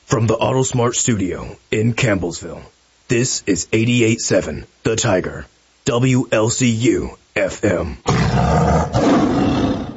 From the AutoSmart studio in Campbellsville, this is 88.7 The Tiger, WLCU FM.